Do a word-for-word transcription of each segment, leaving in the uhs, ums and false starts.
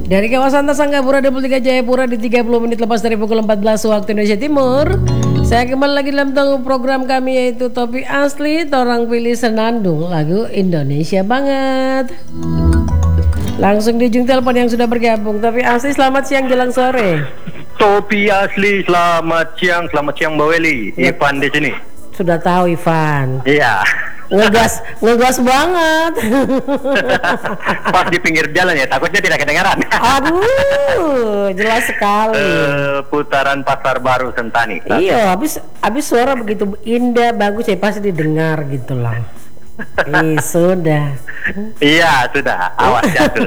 Dari kawasan Tasanggapura dua puluh tiga Jayapura di tiga puluh menit lepas dari pukul empat belas waktu Indonesia Timur. Saya kembali lagi dalam tanggung program kami yaitu Topik Asli Torang Pilih Senandung lagu Indonesia banget. Langsung di ujung telepon yang sudah bergabung. Topik Asli selamat siang jelang sore. Topik Asli selamat siang, selamat siang Mbak Weli. Ya. Ivan di sini. Sudah tahu Ivan. Iya. Ngegas, ngegas banget. Pas di pinggir jalan ya, takutnya tidak kedengaran. Aduh, jelas sekali. Uh, putaran Pasar Baru Sentani. Iya, habis habis suara begitu indah, bagus ya pasti didengar gitu lah. Ih, sudah. Iya, sudah. Awas jatuh.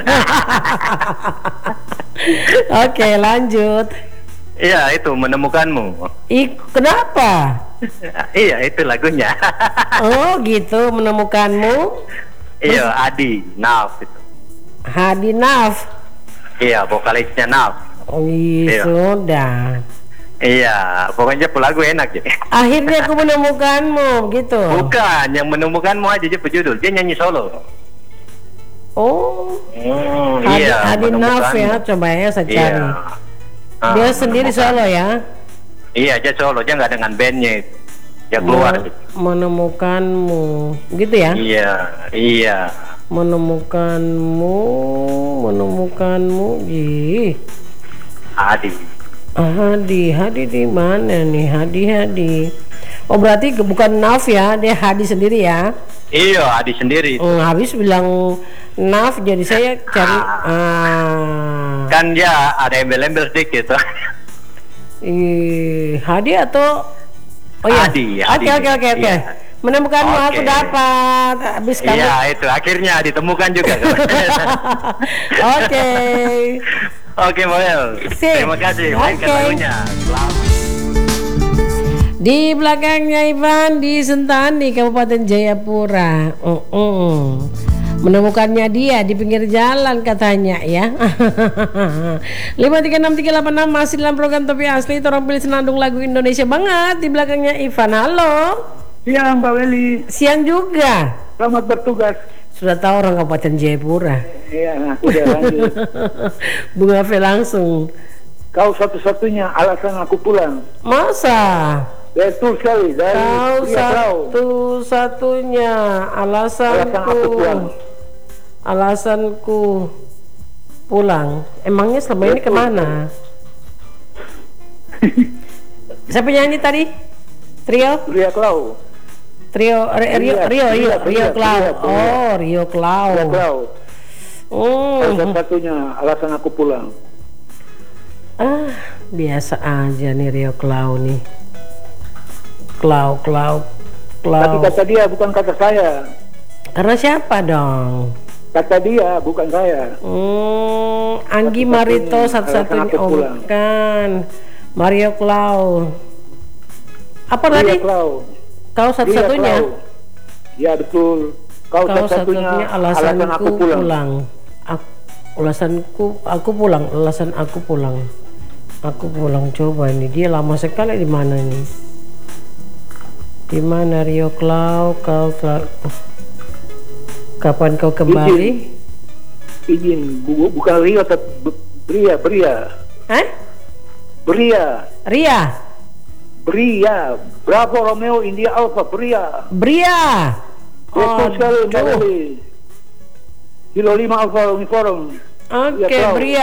Oke, lanjut. Iya, itu menemukanmu. Ih, kenapa? Iya, itu lagunya. Oh, gitu, menemukanmu. Iya, Adi Naf itu. Hadi Naf. Iya, vokalisnya Naf. Oh, iya, sudah. Iya, pokoknya lagu enak ya. Akhirnya aku menemukanmu, gitu. Bukan, yang menemukanmu aja dia judul. Dia nyanyi solo. Oh, hmm, Hadi, iya, Hadi Naf ya, coba ya saya cari. Iya. Dia Ah, sendiri menemukan. solo ya. Iya, dia solo, dia nggak dengan bandnya. Dia keluar. Menemukanmu, gitu ya? Iya, iya. Menemukanmu, menemukanmu, ih. Adi. Hadi, Hadi di mana nih? Hadi, Hadi. Oh berarti bukan Naf ya, dia Hadi sendiri ya? Iya, Adi sendiri. Hmm, habis bilang Naf, jadi saya cari. Ah. Kan dia ada embel-embel sedikit. Ih, Hadi atau? Oh iya. Adi. Oke oke oke oke. Iya. Menemukanmu Oke. aku dapat. Habis kamu. Iya, itu akhirnya ditemukan juga. Oke. Oke, Moel. Sip. Terima kasih. Mainkan Oke. lagunya. Selamat. Di belakangnya Ivan di Sentani Kabupaten Jayapura. Uh -uh. Menemukannya dia di pinggir jalan katanya ya. lima tiga enam tiga delapan enam masih dalam program Topik Asli Torang Pilih Senandung lagu Indonesia banget. Di belakangnya Ivan. Halo. Siang Mbak Weli. Siang juga. Selamat bertugas. Sudah tahu orang Kabupaten Jayapura. Iya, udah lanjut. Bunga V langsung. Kau satu-satunya alasan aku pulang. Masa? Betul sekali dari Kau Pria Perahu. satu-satunya alasanku. Alasan aku pulang. Alasanku pulang. Emangnya selama ini Betul. kemana? Siapa nyanyi tadi? Trio? Pria Perahu. Trio Rio Rio Rio Rio, Rio Clau. Oh, Rio Clau. Pria Perahu. Oh. Satu-satunya alasan aku pulang. Ah, biasa aja nih Rio Clau nih. Clau, Clau, Clau. Tapi kata dia bukan kata saya. Karena siapa dong? Kata dia bukan saya. Hmm, Anggi Satu-satunya Marito satu-satunya. alasan aku Oh pulang. bukan. Mario Clau. Apa Pria tadi? Perahu. Kau satu-satunya? Pria Perahu. Ya betul. Kau, Kau satu-satunya satu-satunya alasanku alasan aku pulang. pulang. Aku, alasanku aku pulang. Alasan aku pulang. Aku pulang. Coba ini dia lama sekali di mana nih? Di mana Rio Clau? Kau Clau. Kapan kau kembali? Izin, izin. Bu- bukan Rio tapi B- Bria, Bria, Eh? Bria, Ria? Bria, Bravo Romeo India Alpha, Bria. Bria. Betul sekali, Mbak Aduh. Weli. Kilo lima Alpha Uniform. Oke, Iya, tahu. Bria.